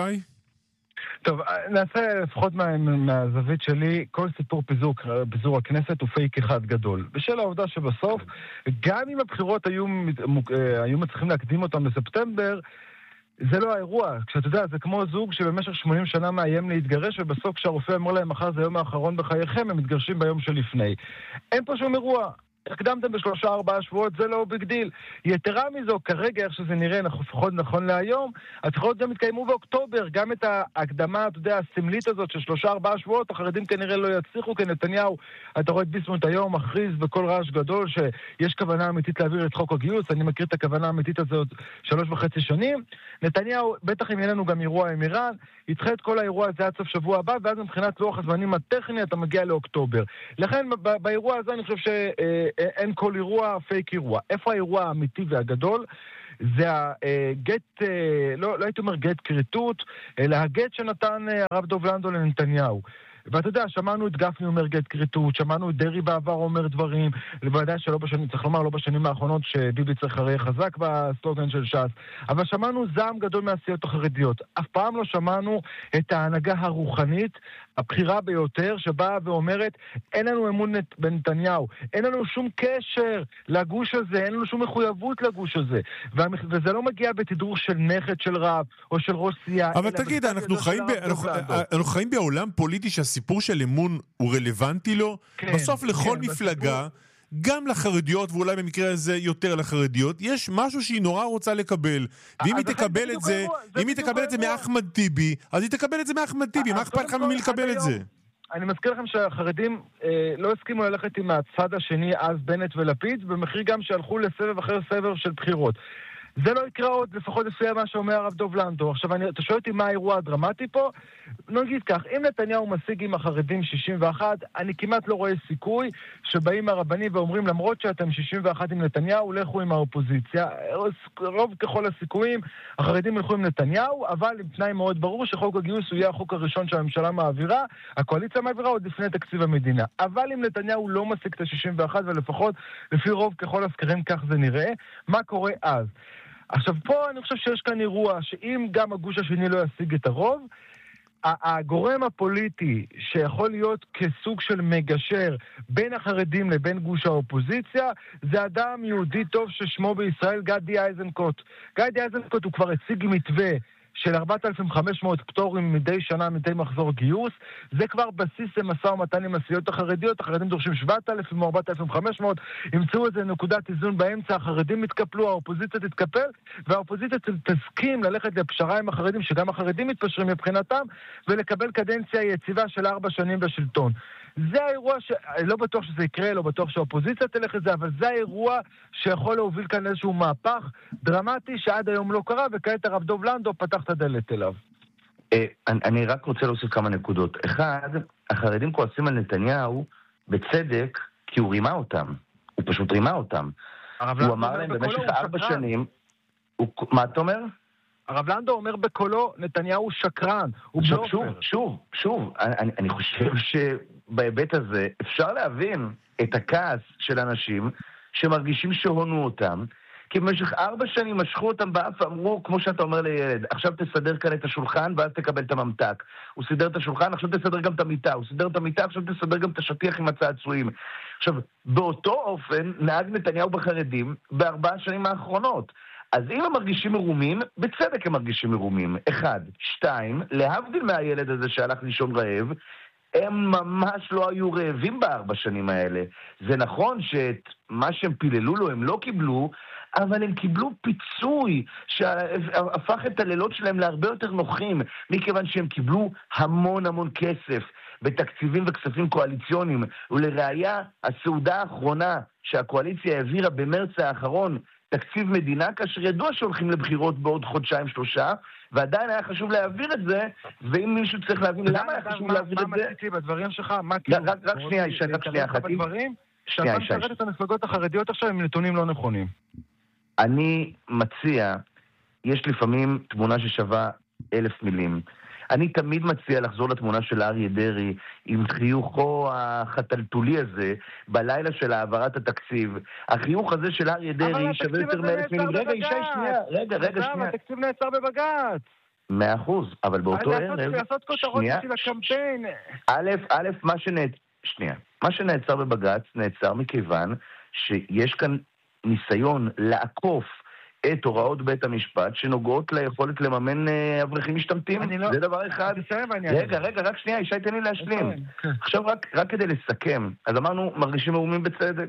טוב, נעשה לפחות מה, מהזווית שלי, כל סיפור פיזור, פיזור הכנסת הוא פייק אחד גדול. בשל העובדה שבסוף, גם אם הבחירות היו, היו מצליחים להקדים אותם לספטמבר, זה לא האירוע. כשאתה יודע, זה כמו זוג שבמשך שמונים שנה מאיים להתגרש, ובסוף כשהרופא אמר להם, מחר זה היום האחרון בחייכם, הם מתגרשים ביום שלפני. אין פה שום אירוע. הקדמתם בשלושה ארבעה שבועות, זה לא ביג דיל. יתרה מזו, כרגע, איך שזה נראה, לפחות נכון להיום, הבחירות גם התקיימו באוקטובר, גם את ההקדמה, אתה יודע, הסמלית הזאת של שלושה ארבעה שבועות, החרדים כנראה לא יצליחו, כי נתניהו, אתה רואה את ביסמוט היום, מכריז בכל רעש גדול שיש כוונה אמיתית להעביר את חוק הגיוס, אני מכיר את הכוונה האמיתית הזאת שלוש וחצי שנים. נתניהו, בטח אם יהיה לנו גם אירוע עם איראן, ידחה את כל האירוע הזה עד סוף שבוע הבא, ואז מבחינת לוח הזמנים הטכני אתה מגיע לאוקטובר. לכן באירוע הזה אני חושב שאין כל אירוע פייק אירוע. איפה האירוע האמיתי והגדול? זה הגט, לא, לא הייתי אומר גט קריטות, אלא הגט שנתן הרב דוב לנדו לנתניהו. ואתה יודע, שמענו את גפני אומר גט קריטות, שמענו את דרי בעבר אומר דברים, לבוודאי שלא בשנים, צריך לומר, לא בשנים האחרונות שביבי צריך הרי חזק בסלוגן של ש"ס, אבל שמענו זעם גדול מהסיעות החרדיות. אף פעם לא שמענו את ההנהגה הרוחנית, הבחירה ביותר, שבאה ואומרת, אין לנו אמון בנתניהו, אין לנו שום קשר לגוש הזה, אין לנו שום מחויבות לגוש הזה, וזה לא מגיע בתדרוך של נכד של רב, או של ראש סיעה. אבל תגיד, אנחנו חיים, ב... אנחנו... אנחנו חיים בעולם פוליטי שהסיפור של אמון הוא רלוונטי לו, כן, בסוף לכל כן, מפלגה, בסיפור... גם לחרדיות, ואולי במקרה הזה יותר לחרדיות, יש משהו שהיא נורא רוצה לקבל, ואם היא תקבל את זה, אם היא תקבל את זה מאחמד טיבי, אז היא תקבל את זה מאחמד טיבי, מה אכפת לך ממי לקבל את זה? אני מזכיר לכם שהחרדים אה, לא הסכימו ללכת עם הצד השני, אז בנט ולפיד, במחיר גם שהלכו לסבב אחר סבב של בחירות. זה לא יקרה עוד, לפחות לפי מה שאומר הרב דוב לנדו. עכשיו, אני, אתה שואל אותי מה האירוע הדרמטי פה? נגיד כך, אם נתניהו משיג עם החרדים שישים ואחת, אני כמעט לא רואה סיכוי שבאים הרבנים ואומרים, למרות שאתם שישים ואחת עם נתניהו, לכו עם האופוזיציה. רוב ככל הסיכויים, החרדים ילכו עם נתניהו, אבל עם תנאי מאוד ברור שחוק הגיוס הוא יהיה החוק הראשון שהממשלה מעבירה, הקואליציה מעבירה עוד לפני תקציב המדינה. אבל אם נתניהו לא משיג את ה-שישים ואחת, ולפחות לפי רוב ככל הסקרים כך זה נראה, מה קורה אז? עכשיו פה אני חושב שיש כאן אירוע שאם גם הגוש השני לא ישיג את הרוב, הגורם הפוליטי שיכול להיות כסוג של מגשר בין החרדים לבין גוש האופוזיציה, זה אדם יהודי טוב ששמו בישראל גדי איזנקוט. גדי איזנקוט הוא כבר הציג מתווה של ארבעת אלפים וחמש מאות פטורים מדי שנה, מדי מחזור גיוס. זה כבר בסיס למשא ומתן עם הסיעות החרדיות. החרדים דורשים שבעת אלפים או ארבעת אלפים וחמש מאות. ימצאו איזה נקודת איזון באמצע, החרדים יתקפלו, האופוזיציה תתקפל, והאופוזיציה תסכים ללכת לפשרה עם החרדים, שגם החרדים מתפשרים מבחינתם, ולקבל קדנציה יציבה של ארבע שנים בשלטון. זה האירוע שלא בטוח שזה יקרה, לא בטוח שהאופוזיציה תלך את זה, אבל זה האירוע שיכול להוביל כאן איזשהו מהפך דרמטי שעד היום לא קרה, וכעת הרב דוב לנדו פתח את הדלת אליו. אני רק רוצה להוסיף כמה נקודות. אחד, החרדים כועסים על נתניהו בצדק, כי הוא רימה אותם. הוא פשוט רימה אותם. הוא אמר להם במשך ארבע שנים... מה אתה אומר? הרב לנדו אומר בקולו, נתניהו שקרן. שוב, שוב, שוב, שוב. אני חושב ש... בהיבט הזה אפשר להבין את הכעס של אנשים שמרגישים שהונו אותם, כי במשך ארבע שנים משכו אותם באף ואמרו, כמו שאתה אומר לילד, עכשיו תסדר כאן את השולחן ואז תקבל את הממתק. הוא סידר את השולחן, עכשיו תסדר גם את המיטה. הוא סידר את המיטה, עכשיו תסדר גם את השטיח עם הצעצועים. עכשיו, באותו אופן נהג נתניהו בחרדים בארבע השנים האחרונות. אז אם הם מרגישים מרומים, בצדק הם מרגישים מרומים. אחד. שתיים, להבדיל מהילד הזה שהלך לישון רעב, הם ממש לא היו רעבים בארבע שנים האלה. זה נכון שאת מה שהם פיללו לו הם לא קיבלו, אבל הם קיבלו פיצוי שהפך את הלילות שלהם להרבה יותר נוחים, מכיוון שהם קיבלו המון המון כסף בתקציבים וכספים קואליציוניים. ולראיה, הסעודה האחרונה שהקואליציה העבירה במרץ האחרון, תקציב מדינה, כאשר ידוע שהולכים לבחירות בעוד חודשיים שלושה, ועדיין היה חשוב להעביר את זה, ואם מישהו צריך להבין למה היה חשוב להעביר את זה... מה מציתי בדברים שלך? מה כאילו? רק שנייה, ישי, רק שנייה אחת. שאתה משרת את המפלגות החרדיות עכשיו עם נתונים לא נכונים. אני מציע, יש לפעמים תמונה ששווה אלף מילים. אני תמיד מציע לחזור לתמונה של אריה דרעי עם חיוכו החתלתולי הזה בלילה של העברת התקציב. החיוך הזה של אריה דרעי שווה יותר מאלף מילים. רגע, ישי, שנייה. רגע, רגע, שנייה. התקציב נעצר בבג"ץ. מאה אחוז, אבל באותו ערב... לעשות כותרות בשביל הקמפיין. א', א', מה שנעצר... שנייה. מה שנעצר בבג"ץ נעצר מכיוון שיש כאן ניסיון לעקוף את הוראות בית המשפט שנוגעות ליכולת לממן אברכים משתמטים. לא... זה דבר אחד. רגע, רגע, רק שנייה, ישי, תן לי להשלים. עכשיו רק, רק כדי לסכם, אז אמרנו, מרגישים מרומים בצדק.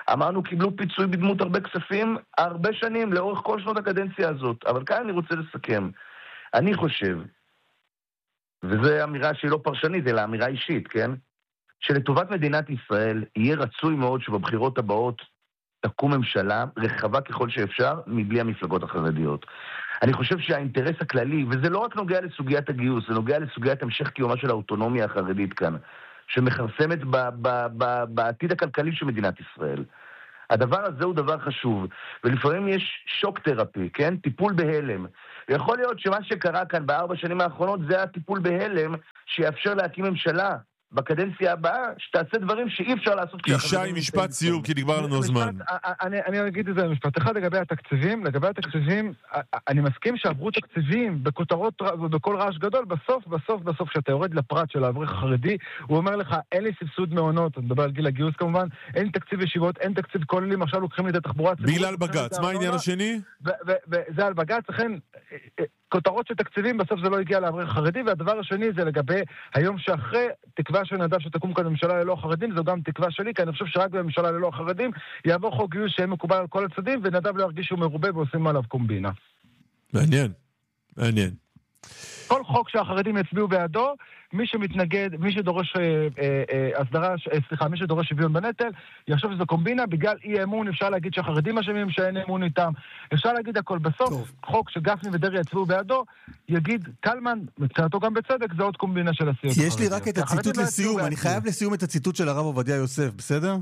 אמרנו, קיבלו פיצוי בדמות הרבה כספים, הרבה שנים, לאורך כל שנות הקדנציה הזאת. אבל כאן אני רוצה לסכם. אני חושב, וזו אמירה שהיא לא פרשנית, אלא אמירה אישית, כן? שלטובת מדינת ישראל יהיה רצוי מאוד שבבחירות הבאות תקום ממשלה רחבה ככל שאפשר מבלי המפלגות החרדיות. אני חושב שהאינטרס הכללי, וזה לא רק נוגע לסוגיית הגיוס, זה נוגע לסוגיית המשך קיומה של האוטונומיה החרדית כאן, שמחרסמת ב- ב- ב- בעתיד הכלכלי של מדינת ישראל. הדבר הזה הוא דבר חשוב, ולפעמים יש שוק תרפי, כן? טיפול בהלם. ויכול להיות שמה שקרה כאן בארבע שנים האחרונות זה הטיפול בהלם שיאפשר להקים ממשלה בקדנציה הבאה, שתעשה דברים שאי אפשר לעשות. ישי, משפט סיום, כי נגבר לנו הזמן. אני אגיד את זה במשפט אחד לגבי התקציבים. לגבי התקציבים, אני מסכים שעברו תקציבים בכותרות ובכל רעש גדול, בסוף, בסוף, בסוף, כשאתה יורד לפרט של האברך החרדי, הוא אומר לך, אין לי סבסוד מעונות, אני מדבר על גיל הגיוס כמובן, אין תקציב ישיבות, אין תקציב כוללים, עכשיו לוקחים לי את התחבורה הציבורית. בגלל בג"ץ, מה העניין השני? וזה על בג"ץ, לכן כותרות של תקציבים, בסוף זה לא הגיע לאברך החרדי, והדבר השני זה לגבי היום שאחרי, תקווה שנדב שתקום כאן ממשלה ללא חרדים, זו גם תקווה שלי, כי אני חושב שרק בממשלה ללא חרדים יעבור חוק גיוס שיהיה מקובל על כל הצדדים, ונדב לא ירגיש שהוא מרובה ועושים עליו קומבינה. מעניין, מעניין. כל חוק שהחרדים יצביעו בעדו, מי שמתנגד, מי שדורש אה, אה, הסדרה, אה, סליחה, מי שדורש שוויון בנטל, יחשוב שזו קומבינה, בגלל אי אמון אפשר להגיד שהחרדים אשמים שאין אמון איתם, אפשר להגיד הכל. בסוף, טוב. חוק שגפני ודרעי יצביעו בעדו, יגיד קלמן, מבחינתו גם בצדק, זה עוד קומבינה של הסיעות החרדיות. יש לי רק את הציטוט לסיום, אני חייב לסיום את הציטוט של הרב עובדיה יוסף, בסדר?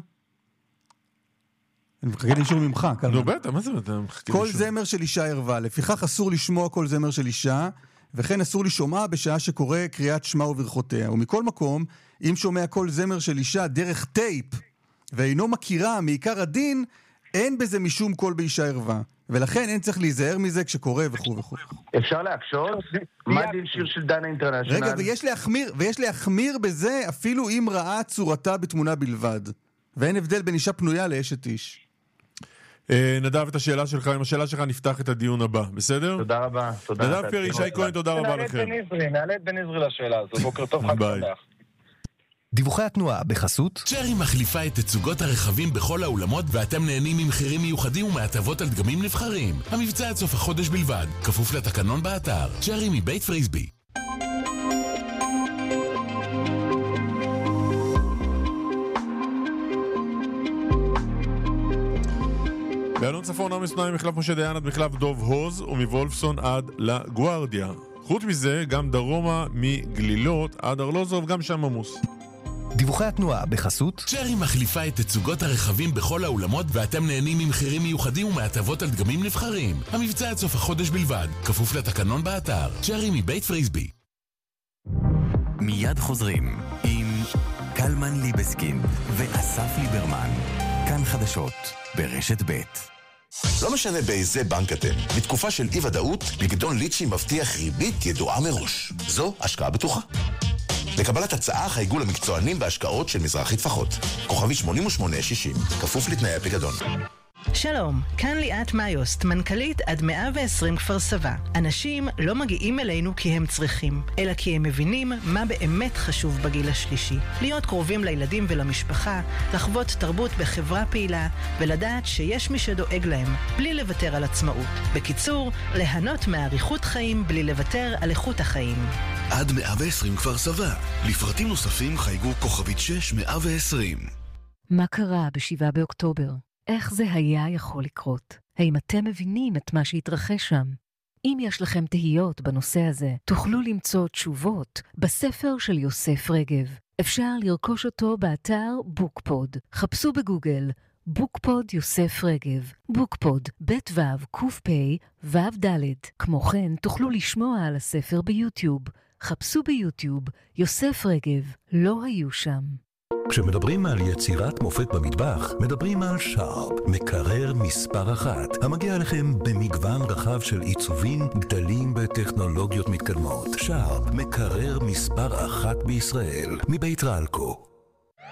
אני מחכה לאישור ממך, קלמן. נו בטח, מה זה? כל זמר של אישה ערווה, לפיכך אסור לשמוע כל זמר של אישה, וכן אסור לשומעה בשעה שקורא קריאת שמע וברכותיה. ומכל מקום, אם שומע כל זמר של אישה דרך טייפ, ואינו מכירה מעיקר הדין, אין בזה משום קול באישה ערווה. ולכן אין צריך להיזהר מזה כשקורא וכו' וכו'. אפשר להקשות? מה דין שיר של דנה אינטרנשיונל? רגע, ויש להחמיר, ויש להחמיר בזה אפילו אם ראה צורתה בתמונה בלבד. ואין הבדל בין אישה פנויה לאשת איש. נדב, את השאלה שלך, עם השאלה שלך נפתח את הדיון הבא, בסדר? תודה רבה. נדב פרי, ישי כהן, תודה רבה לכם. נעלה את בן עזרי לשאלה הזו. בוקר טוב, חג שמח. דיווחי התנועה בחסות צ'רי מחליפה את תצוגות הרכבים בכל האולמות, ואתם נהנים ממחירים מיוחדים ומהטבות על דגמים נבחרים. המבצע עד סוף החודש בלבד, כפוף לתקנון באתר. צ'רי מבית פריסבי. באלון צפון עומס תנועה ממחלף משה דיין עד מחלף דוב הוז, ומוולפסון עד לגוארדיה. חוץ מזה, גם דרומה מגלילות עד ארלוזוב, גם שם עמוס. דיווחי התנועה בחסות צ'רי מחליפה את תצוגות הרכבים בכל האולמות, ואתם נהנים ממחירים מיוחדים ומהטבות על דגמים נבחרים. המבצע עד סוף החודש בלבד, כפוף לתקנון באתר. צ'רי מבית פריסבי. מיד חוזרים עם קלמן ליבסקין ואסף ליברמן. כאן חדשות ברשת ב'. לא משנה באיזה בנק אתם, בתקופה של אי-ודאות, פיקדון ליצ'י מבטיח ריבית ידועה מראש. זו השקעה בטוחה. לקבלת הצעה חייגו למקצוענים בהשקעות של מזרחי טפחות. כוכבי שמונים ושמונה שישים, כפוף לתנאי הפיקדון. שלום, כאן ליאת מאיוסט, מנכ"לית עד מאה ועשרים כפר סבא. אנשים לא מגיעים אלינו כי הם צריכים, אלא כי הם מבינים מה באמת חשוב בגיל השלישי. להיות קרובים לילדים ולמשפחה, לחוות תרבות בחברה פעילה, ולדעת שיש מי שדואג להם, בלי לוותר על עצמאות. בקיצור, ליהנות מאריכות חיים בלי לוותר על איכות החיים. עד מאה ועשרים כפר סבא. לפרטים נוספים חייגו כוכבית שש מאה ועשרים. מה קרה בשבעה באוקטובר? איך זה היה יכול לקרות? האם אתם מבינים את מה שהתרחש שם? אם יש לכם תהיות בנושא הזה, תוכלו למצוא תשובות בספר של יוסף רגב. אפשר לרכוש אותו באתר בוקפוד. חפשו בגוגל בוקפוד יוסף רגב. בוקפוד, בית וו, קוף פי, וו דלת. כמו כן, תוכלו לשמוע על הספר ביוטיוב. חפשו ביוטיוב יוסף רגב. לא היו שם. כשמדברים על יצירת מופת במטבח, מדברים על שרפ, מקרר מספר אחת, המגיע לכם במגוון רחב של עיצובים גדלים בטכנולוגיות מתקדמות. שרפ, מקרר מספר אחת בישראל, מבית רלקו.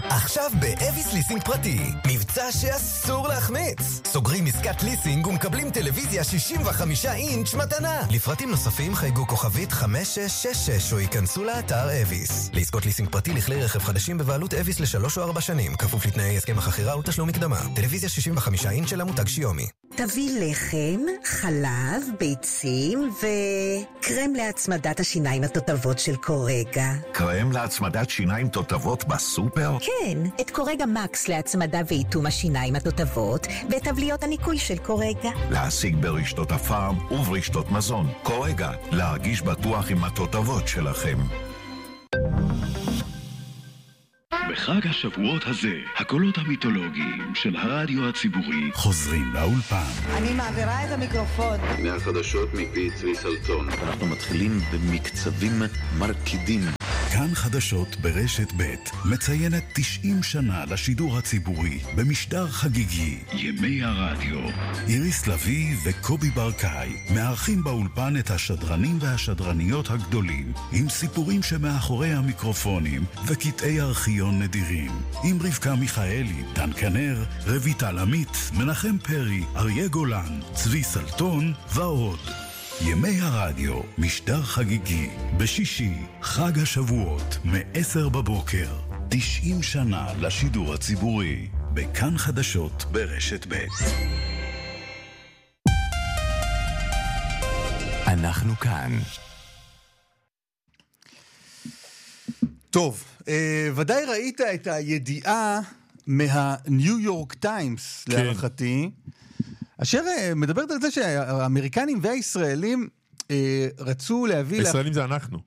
עכשיו באביס ליסינג פרטי, מבצע שאסור להחמיץ. סוגרים עסקת ליסינג ומקבלים טלוויזיה שישים וחמישה אינץ' מתנה. לפרטים נוספים חייגו כוכבית חמש שש שש שש או ייכנסו לאתר אביס. לעסקות ליסינג פרטי לכלי רכב חדשים בבעלות אביס לשלוש או ארבע שנים, כפוף לתנאי הסכם החכירה ותשלום מקדמה. טלוויזיה שישים וחמישה אינץ' של המותג שיומי. תביא לחם, חלב, ביצים וקרם להצמדת השיניים התותבות של קורגה. קרם להצמדת שיניים תותבות בסופר? כן, את קורגה מקס להצמדה ואיתום השיניים התותבות וטבליות הניקוי של קורגה. להשיג ברשתות הפארם וברשתות מזון. קורגה, להרגיש בטוח עם התותבות שלכם. בחג השבועות הזה, הקולות המיתולוגיים של הרדיו הציבורי חוזרים לאולפן. אני מעבירה את המיקרופון. מהחדשות מפי צבי סלצון. אנחנו מתחילים במקצבים מרקידים. כאן חדשות ברשת ב' מציינת תשעים שנה לשידור הציבורי במשדר חגיגי. ימי הרדיו. איריס לוי וקובי ברקאי מארחים באולפן את השדרנים והשדרניות הגדולים עם סיפורים שמאחורי המיקרופונים וקטעי ארכיון נדירים. עם רבקה מיכאלי, דן כנר, רויטל עמית, מנחם פרי, אריה גולן, צבי סלטון ועוד. ימי הרדיו, משדר חגיגי, בשישי, חג השבועות, מ-עשר בבוקר. תשעים שנה לשידור הציבורי, בכאן חדשות ברשת ב'. אנחנו כאן. טוב, אה, ודאי ראית את הידיעה מהניו יורק טיימס, כן. להערכתי, אשר מדברת על זה שהאמריקנים והישראלים אה, רצו להביא... הישראלים לה... זה אנחנו.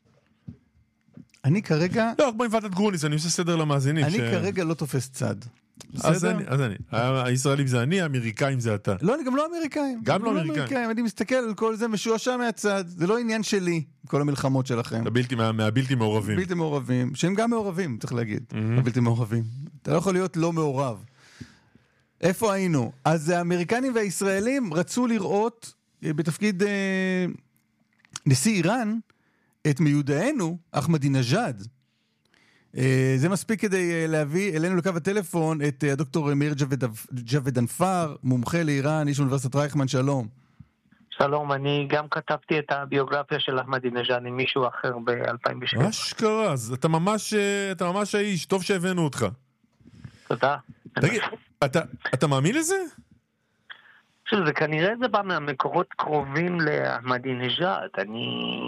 אני כרגע... לא, כמו עם ועדת גרוניס, אני עושה סדר למאזינים. אני ש... כרגע לא תופס צד. אז אני, אז אני. הישראלים זה אני, האמריקאים זה אתה. לא, אני גם לא אמריקאים. גם לא אמריקאים. אמריקאים. אני מסתכל על כל זה משועשע מהצד. זה לא עניין שלי, כל המלחמות שלכם. הבלתי, מה, מהבלתי מעורבים. בלתי מעורבים, שהם גם מעורבים, צריך להגיד. Mm-hmm. הבלתי מעורבים. אתה לא יכול להיות לא מעורב. איפה היינו? אז האמריקנים והישראלים רצו לראות בתפקיד אה, נשיא איראן את מיודענו אחמדינג'אד. אה, זה מספיק כדי אה, להביא אלינו לקו הטלפון את אה, הדוקטור מאיר ג'ווד אנפאר, מומחה לאיראן, איש אוניברסיטת רייכמן. שלום. שלום, אני גם כתבתי את הביוגרפיה של אחמדינג'אד עם מישהו אחר ב-אלפיים ושבע. אשכרה, אז אתה ממש, אתה ממש האיש, טוב שהבאנו אותך. תודה. תגיד, אתה, אתה מאמין לזה? זה כנראה זה בא מהמקורות קרובים לאחמדינג'אד. אני...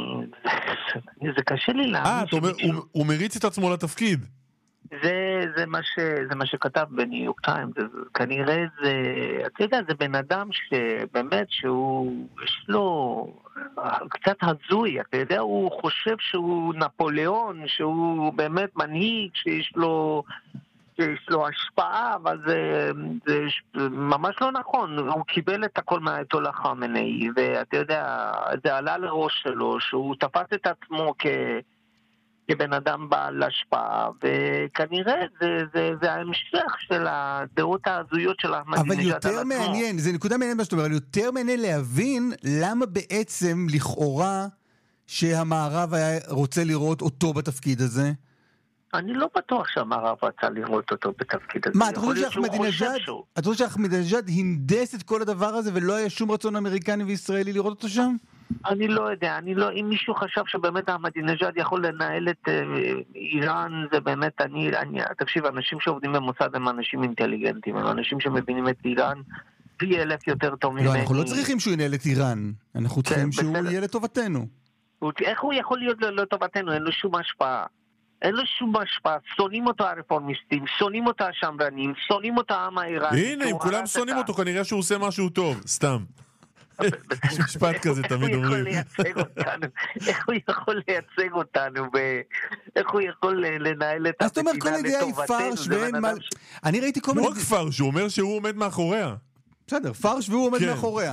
זה קשה לי להאמין. אה, אתה אומר, הוא, הוא מריץ את עצמו לתפקיד. זה, זה מה ש, זה מה שכתב בניו יורק טיימס. כנראה זה, אתה יודע, זה בן אדם שבאמת שהוא, יש לו קצת הזוי, אתה יודע, הוא חושב שהוא נפוליאון, שהוא באמת מנהיג, שיש לו... שיש לו השפעה, אבל זה, זה ממש לא נכון. הוא קיבל את הכל מהאייתוללה חמינאי, ואתה יודע, זה עלה לראש שלו, שהוא תפס את עצמו כ, כבן אדם בעל השפעה, וכנראה זה, זה, זה ההמשך של הדעות ההזויות של אחמדינג'אד. אבל יותר מעניין, זה נקודה מעניין מה שאתה אומר, אבל יותר מעניין להבין למה בעצם לכאורה שהמערב היה רוצה לראות אותו בתפקיד הזה. אני לא בטוח שהמערב רצה לראות אותו בתפקיד הזה. מה, אתה חושב שאחמדינג'אד הנדס את כל הדבר הזה ולא היה שום רצון אמריקני וישראלי לראות אותו שם? אני לא יודע, אני לא, אם מישהו חשב שבאמת אחמדינג'אד יכול לנהל את איראן, זה באמת, אני, אני, תקשיב, אנשים שעובדים במוסד הם אנשים אינטליגנטים, הם אנשים שמבינים את איראן פי אלף יותר טוב ממני. לא, אנחנו לא צריכים שהוא ינהל את איראן, אנחנו צריכים שהוא יהיה לטובתנו. איך הוא יכול להיות לטובתנו? אין לו שום השפעה. אין לו שום השפעה, שונאים אותו הרפורמיסטים, שונאים אותו השמרנים, שונאים אותו העם האיראני. הנה, אם כולם שונאים אותו, כנראה שהוא עושה משהו טוב, סתם. יש משפט כזה, תמיד אומרים. איך הוא יכול לייצג אותנו, איך הוא יכול לנהל את המדינה לטובתנו. אני ראיתי כל מיני... לא רק פרש, הוא אומר שהוא עומד מאחוריה. בסדר, פרש והוא עומד מאחוריה.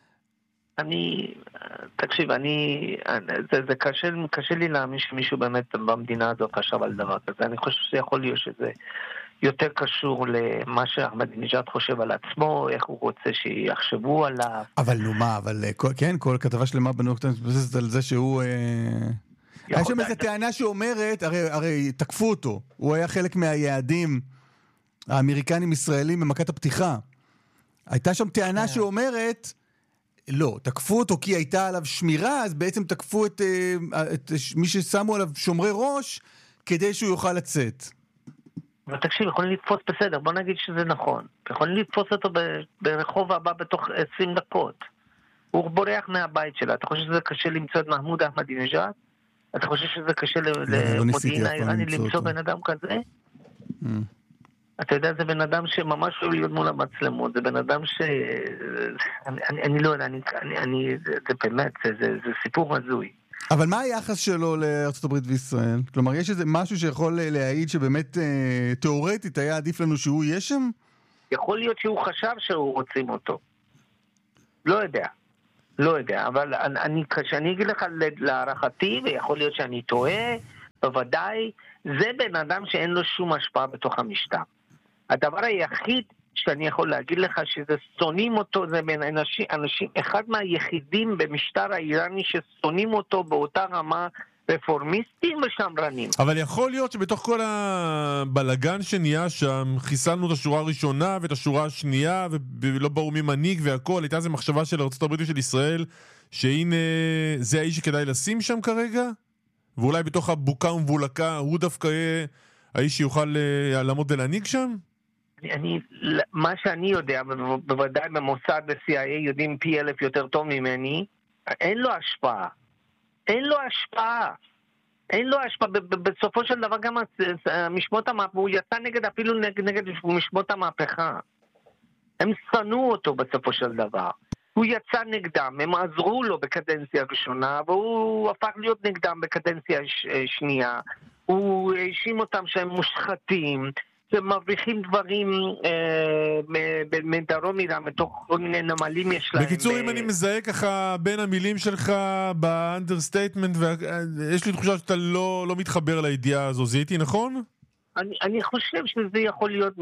אני, תקשיב, אני, זה, זה קשה, קשה לי להאמין שמישהו באמת במדינה הזאת חשב על דבר כזה. אני חושב שזה יכול להיות שזה יותר קשור למה שאחמדינג'אד חושב על עצמו, איך הוא רוצה שיחשבו עליו. אבל נו מה, אבל כן, כל כתבה שלמה בניו יורק טיימס מתבססת על זה שהוא, היה שם איזו טענה שאומרת, הרי, הרי תקפו אותו, הוא היה חלק מהיעדים האמריקנים-ישראלים במכת הפתיחה. הייתה שם טענה שאומרת, לא, תקפו אותו כי הייתה עליו שמירה, אז בעצם תקפו את, את מי ששמו עליו שומרי ראש, כדי שהוא יוכל לצאת. אבל תקשיב, יכולים לתפוס בסדר, בוא נגיד שזה נכון. יכולים לתפוס אותו ברחוב הבא בתוך עשרים דקות. הוא בורח מהבית שלה. אתה חושב שזה קשה למצוא את מחמוד אחמדינג'אד? אתה חושב שזה קשה למודיעין האיראני למצוא בן אדם כזה? אתה יודע, זה בן אדם שממש לא להיות מול המצלמות, זה בן אדם ש... אני לא יודע, זה באמת, זה סיפור הזוי. אבל מה היחס שלו לארצות הברית וישראל? כלומר, יש איזה משהו שיכול להעיד שבאמת תיאורטית היה עדיף לנו שהוא יהיה שם? יכול להיות שהוא חשב שהוא רוצים אותו. לא יודע. לא יודע, אבל אני, כשאני אגיד לך להערכתי, ויכול להיות שאני טועה, בוודאי, זה בן אדם שאין לו שום השפעה בתוך המשטר. הדבר היחיד שאני יכול להגיד לך שזה שונאים אותו, זה בין אנשים, אנשים, אחד מהיחידים במשטר האיראני ששונאים אותו באותה רמה רפורמיסטים ושמרנים. אבל יכול להיות שבתוך כל הבלגן שנהיה שם, חיסלנו את השורה הראשונה ואת השורה השנייה, ולא ברור מי מנהיג והכל, הייתה איזו מחשבה של ארצות הברית ושל ישראל, שהנה זה האיש שכדאי לשים שם כרגע? ואולי בתוך הבוקה ומבולקה הוא דווקא יהיה האיש שיוכל לעמוד ולהנהיג שם? אני, מה שאני יודע, בוודאי במוסד ב-סי איי איי יודעים פי אלף יותר טוב ממני, אין לו השפעה. אין לו השפעה. אין לו השפעה. בסופו של דבר גם משמעות המהפכה, הוא יצא נגד, אפילו נגד, נגד משמעות המהפכה. הם שנאו אותו בסופו של דבר. הוא יצא נגדם, הם עזרו לו בקדנציה ראשונה, והוא הפך להיות נגדם בקדנציה שנייה. הוא האשים אותם שהם מושחתים, שמבריחים דברים מדרום איראן, מתוך כל מיני נמלים יש להם. בקיצור, אם אני מזהה ככה בין המילים שלך באנדרסטייטמנט, יש לי תחושה שאתה לא מתחבר לידיעה הזו, זה הייתי נכון? אני חושב שזה יכול להיות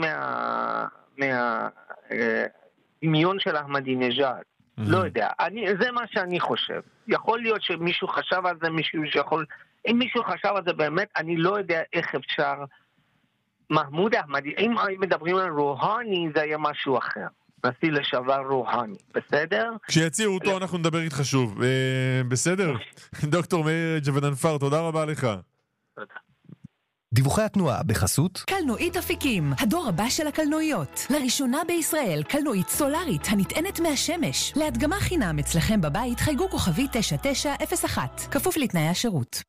מהדמיון של אחמדינג'אד. לא יודע, זה מה שאני חושב. יכול להיות שמישהו חשב על זה, מישהו שיכול... אם מישהו חשב על זה באמת, אני לא יודע איך אפשר... מחמוד אחמדי, אם מדברים על רוהני, זה היה משהו אחר. נשיא לשעבר רוהני, בסדר? כשיציעו אותו אנחנו נדבר איתך שוב. בסדר? דוקטור מאיר ג'בננפר, תודה רבה לך. תודה. דיווחי התנועה בחסות קלנועית אפיקים, הדור הבא של הקלנועיות. לראשונה בישראל, קלנועית סולארית הנטענת מהשמש. להדגמה חינם אצלכם בבית, חייגו כוכבי תשע תשע אפס אחת. כפוף לתנאי השירות.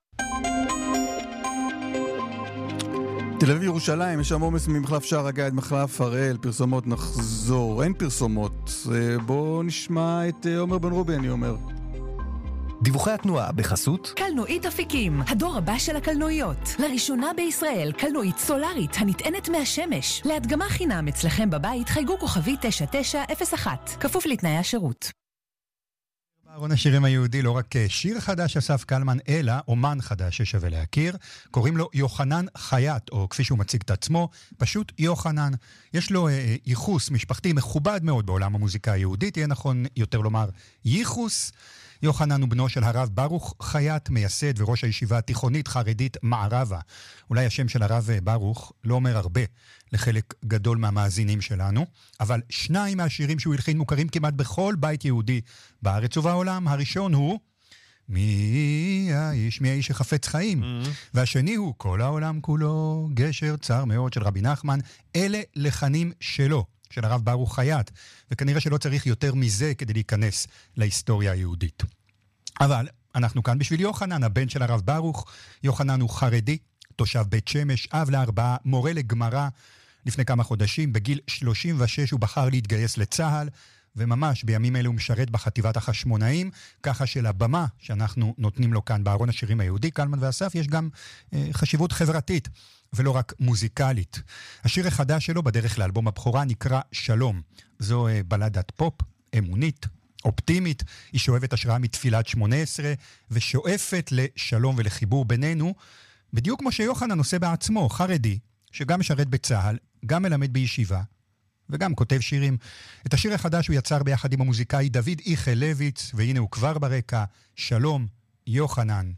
תל אביב ירושלים, יש שם עומס ממחלף שער הגיא עד מחלף הראל, פרסומות נחזור, אין פרסומות. בואו נשמע את עומר בן רובי, אני אומר. דיווחי התנועה בחסות קלנועית אפיקים, הדור הבא של הקלנועיות. לראשונה בישראל, קלנועית סולארית הנטענת מהשמש. להדגמה חינם אצלכם בבית, חייגו כוכבי תשע תשע אפס אחת. כפוף לתנאי השירות. בארון השירים היהודי לא רק שיר חדש אסף קלמן, אלא אומן חדש ששווה להכיר. קוראים לו יוחנן חייט, או כפי שהוא מציג את עצמו, פשוט יוחנן. יש לו אה, ייחוס משפחתי מכובד מאוד בעולם המוזיקה היהודית, יהיה נכון יותר לומר ייחוס. יוחנן הוא בנו של הרב ברוך חייט, מייסד וראש הישיבה התיכונית חרדית מערבה. אולי השם של הרב ברוך לא אומר הרבה לחלק גדול מהמאזינים שלנו, אבל שניים מהשירים שהוא הלחין מוכרים כמעט בכל בית יהודי בארץ ובעולם. הראשון הוא מי האיש, מי האיש שחפץ חיים, mm-hmm. והשני הוא כל העולם כולו, גשר צר מאוד של רבי נחמן. אלה לחנים שלו, של הרב ברוך חייט, וכנראה שלא צריך יותר מזה כדי להיכנס להיסטוריה היהודית. אבל אנחנו כאן בשביל יוחנן, הבן של הרב ברוך. יוחנן הוא חרדי, תושב בית שמש, אב לארבעה, מורה לגמרא. לפני כמה חודשים, בגיל שלושים ושש, הוא בחר להתגייס לצהל, וממש בימים אלה הוא משרת בחטיבת החשמונאים, ככה שלבמה שאנחנו נותנים לו כאן בארון השירים היהודי, קלמן ואסף, יש גם אה, חשיבות חברתית, ולא רק מוזיקלית. השיר החדש שלו בדרך לאלבום הבכורה נקרא שלום. זו אה, בלדת פופ, אמונית, אופטימית. היא שואבת השראה מתפילת שמונה עשרה, ושואפת לשלום ולחיבור בינינו, בדיוק כמו שיוחנן עושה בעצמו, חרדי, שגם משרת בצהל, גם מלמד בישיבה, וגם כותב שירים. את השיר החדש הוא יצר ביחד עם המוזיקאי דוד איכל לויץ, והנה הוא כבר ברקע. שלום, יוחנן,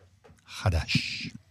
חדש.